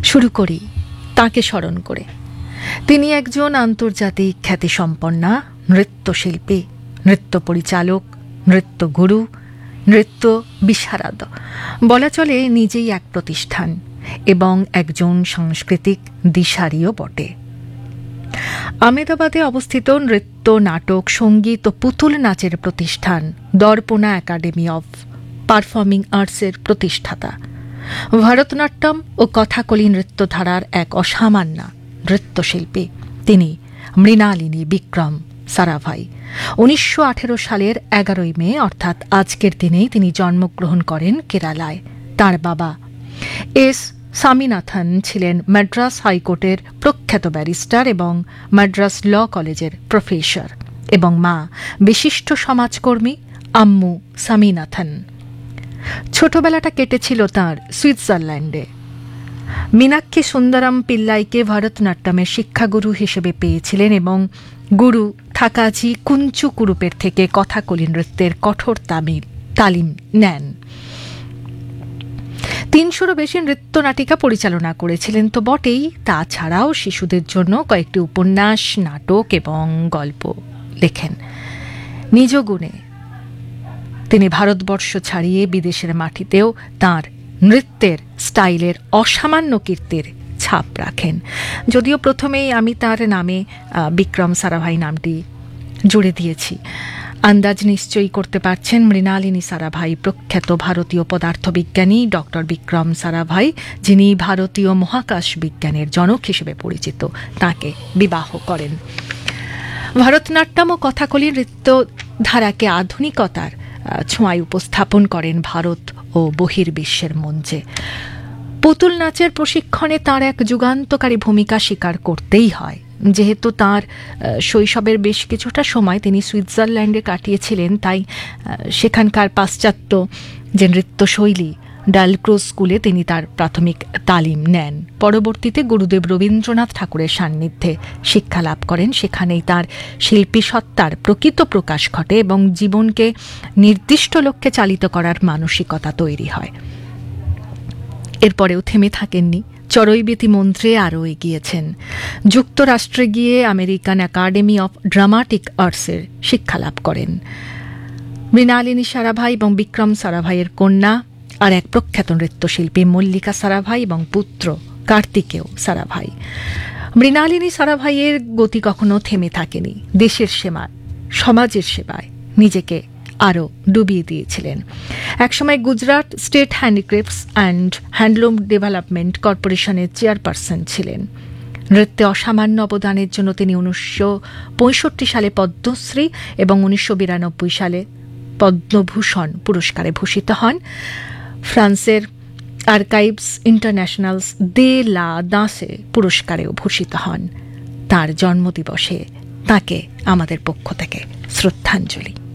শুরু করি তাকে স্মরণ করে। তিনি একজন আন্তর্জাতিক খ্যাতিসম্পন্না নৃত্যশিল্পী, নৃত্য পরিচালক, নৃত্য গুরু, নৃত্য বিশারদ। বলা চলে নিজেই এক প্রতিষ্ঠান এবং একজন সাংস্কৃতিক দিশারিও বটে। আহমেদাবাদে অবস্থিত নৃত্য, নাটক, সঙ্গীত ও পুতুল নাচের প্রতিষ্ঠান দর্পণা একাডেমি অফ পারফর্মিং আর্টসের প্রতিষ্ঠাতা। ভারতনাট্যম ও কথাকলি নৃত্যধারার এক অসামান্য নৃত্যশিল্পী তিনি মৃণালিনী বিক্রম সারাভাই। 1918 সালের 11 মে অর্থাৎ আজকের দিনেই তিনি জন্মগ্রহণ করেন কেরালায়। তার বাবা এস স্বামীনাথন ছিলেন মাদ্রাস হাইকোর্টের প্রখ্যাত ব্যারিস্টার এবং মাদ্রাস ল কলেজের প্রফেসর, এবং মা বিশিষ্ট সমাজকর্মী আম্মু স্বামীনাথন। ছোটবেলাটা কেটেছিল তাঁর সুইজারল্যান্ডে। মীনাক্ষী সুন্দরম পিল্লাইকে ভারতনাট্যমের শিক্ষাগুরু হিসেবে পেয়েছিলেন এবং গুরু থাকাজি কুঞ্চু কুরুপের থেকে কথাকলি নৃত্যের কঠোর তালিম নেন। 300-রও বেশি নৃত্যনাটিকা পরিচালনা করেছিলেন তো বটেই, তাছাড়াও শিশুদের জন্য কয়েকটি উপন্যাস, নাটক এবং গল্প লেখেন। নিজ গুণে তিনি ভারতবর্ষ ছাড়িয়ে বিদেশের মাটিতেও তাঁর নৃত্যের স্টাইলের অসামান্য কীর্তির ছাপ রাখেন। যদিও প্রথমেই আমি তার নামে বিক্রম সারাভাই নামটি জুড়ে দিয়েছি। আন্দাজ নিশ্চয়ই করতে পারছেন, মৃণালিনী সারাভাই প্রখ্যাত ভারতীয় পদার্থবিজ্ঞানী ডক্টর বিক্রম সারাভাই, যিনি ভারতীয় মহাকাশ বিজ্ঞানের জনক হিসেবে পরিচিত, তাকে বিবাহ করেন। ভারতনাট্যম ও কথাকলি নৃত্য ধারাকে আধুনিকতার ছোঁয়ায় উপস্থাপন করেন ভারত ও বহির্বিশ্বের মঞ্চে। পুতুল নাচের প্রশিক্ষণে তার এক যুগান্তকারী ভূমিকা স্বীকার করতেই হয়। যেহেতু তার শৈশবের বেশ কিছুটা সময় তিনি সুইজারল্যান্ডে কাটিয়েছিলেন, তাই সেখানকার পাশ্চাত্য যে নৃত্যশৈলী ডালক্রোজ স্কুলে তিনি তার প্রাথমিক তালিম নেন। পরবর্তীতে গুরুদেব রবীন্দ্রনাথ ঠাকুরের সান্নিধ্যে শিক্ষা লাভ করেন। সেখানেই তার শিল্পী সত্তার প্রকৃত প্রকাশ ঘটে এবং জীবনকে নির্দিষ্ট লক্ষ্যে চালিত করার মানসিকতা তৈরি হয়। এরপরেও থেমে থাকেননি, চরৈবেতি মন্ত্রে আরও এগিয়েছেন। যুক্তরাষ্ট্রে গিয়ে আমেরিকান একাডেমি অফ ড্রামাটিক আর্টসের শিক্ষা লাভ করেন। মৃণালিনী সারাভাই এবং বিক্রম সারাভাইয়ের কন্যা আর এক প্রখ্যাত নৃত্যশিল্পী মল্লিকা সারাভাই এবং পুত্র কার্তিকেয় সারাভাই। মৃণালিনী সারাভাইয়ের গতি কখনো থেমে থাকেনি। দেশের সেবায়, সমাজের সেবায় নিজেকে আরও ডুবিয়ে দিয়েছিলেন। একসময় Gujarat state handicrafts and handloom development কর্পোরেশনের চেয়ারপারসন ছিলেন। নৃত্যে অসামান্য অবদানের জন্য তিনি 1965 সালে পদ্মশ্রী এবং 1992 সালে পদ্মভূষণ পুরস্কারে ভূষিত হন। ফ্রান্সের আর্কাইভস ইন্টারন্যাশনালস দে লা দাঁসে পুরস্কারেও ভূষিত হন। তার জন্মদিবসে তাকে আমাদের পক্ষ থেকে শ্রদ্ধাঞ্জলি।